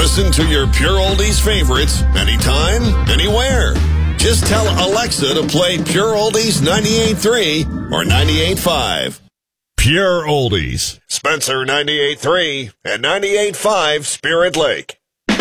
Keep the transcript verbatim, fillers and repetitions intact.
Listen to your Pure Oldies favorites anytime, anywhere. Just tell Alexa to play Pure Oldies ninety-eight point three or ninety-eight point five. Pure Oldies. Spencer ninety-eight point three and ninety-eight point five Spirit Lake.